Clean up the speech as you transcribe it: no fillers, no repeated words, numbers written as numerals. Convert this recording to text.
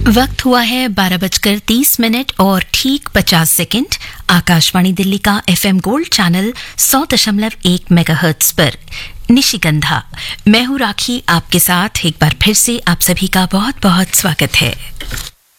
वक्त हुआ है 12:30 और ठीक 50 सेकंड। आकाशवाणी दिल्ली का एफएम गोल्ड चैनल 100.1 मेगाहर्ट्ज पर निशिगंधा। मैं हूं राखी, आपके साथ एक बार फिर से आप सभी का बहुत बहुत स्वागत है।